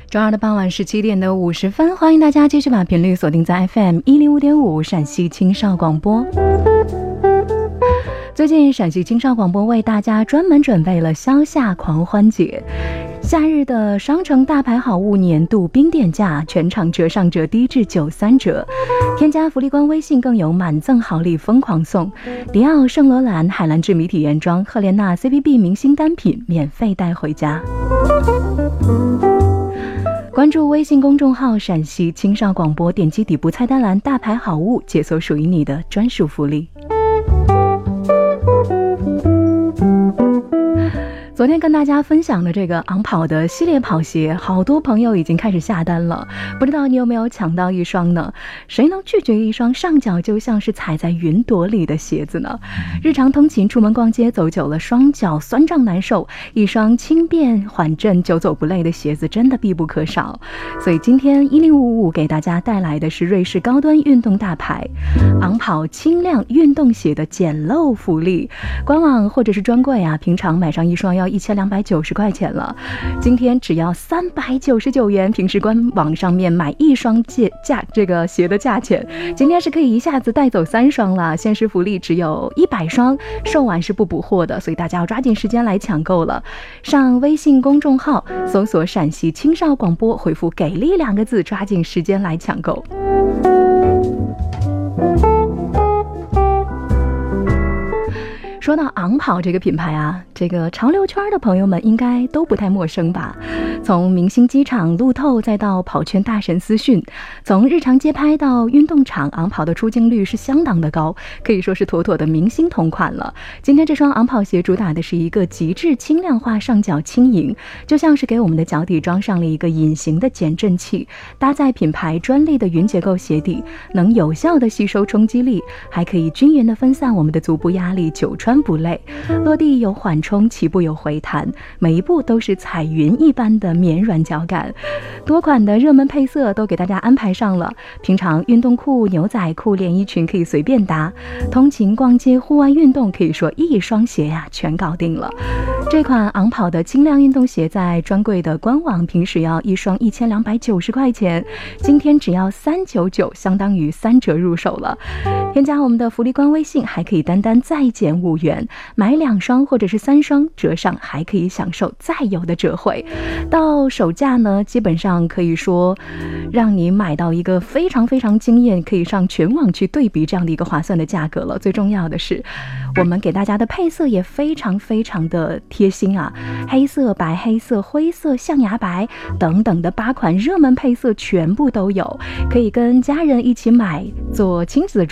周二的傍晚17点的50分，欢迎大家继续把频率锁定在 FM105.5 陕西青少广播。最近陕西青少广播为大家专门准备了消夏狂欢节，夏日的商城大牌好物年度冰点价，全场折上折低至93折，添加福利官微信更有满赠好礼疯狂送，迪奥、圣罗兰、海蓝之谜体验装、赫莲娜 CPB 明星单品免费带回家。关注微信公众号陕西青少广播，点击底部菜单栏大牌好物，解锁属于你的专属福利。昨天跟大家分享的这个昂跑的系列跑鞋，好多朋友已经开始下单了，不知道你有没有抢到一双呢？谁能拒绝一双上脚就像是踩在云朵里的鞋子呢？日常通勤出门逛街走久了，双脚酸胀难受，一双轻便缓震久走不累的鞋子真的必不可少。所以今天10555给大家带来的是瑞士高端运动大牌昂跑轻量运动鞋的捡漏福利，官网或者是专柜啊，平常买上一双要1290块钱了，今天只要399元，平时官网上面买一双这个鞋的价钱，今天是可以一下子带走3双了，限时福利只有100双，售完是不补货的，所以大家要抓紧时间来抢购了。上微信公众号搜索陕西青少广播，回复给力2个字，抓紧时间来抢购。说到昂跑这个品牌啊，这个潮流圈的朋友们应该都不太陌生吧。从明星机场路透再到跑圈大神私讯，从日常街拍到运动场，昂跑的出镜率是相当的高，可以说是妥妥的明星同款了。今天这双昂跑鞋主打的是一个极致轻量化上脚轻盈，就像是给我们的脚底装上了一个隐形的减震器，搭载品牌专利的云结构鞋底，能有效的吸收冲击力，还可以均匀的分散我们的足部压力，久穿不累，落地有缓冲，起步有回弹，每一步都是彩云一般的绵软脚感。多款的热门配色都给大家安排上了，平常运动裤、牛仔裤、连衣裙可以随便搭，通勤逛街、户外运动可以说一双鞋呀全搞定了。这款昂跑的轻量运动鞋在专柜的官网平时要一双1290块钱，今天只要399，相当于3折入手了。添加我们的福利官微信还可以单再减5元，买2双或者是3双折上还可以享受再有的折惠。到手价呢，基本上可以说让你买到一个非常非常惊艳，可以上全网去对比这样的一个划算的价格了。最重要的是我们给大家的配色也非常非常的贴心啊，黑色、白黑色、灰色、象牙白等等的8款热门配色全部都有，可以跟家人一起买做亲子的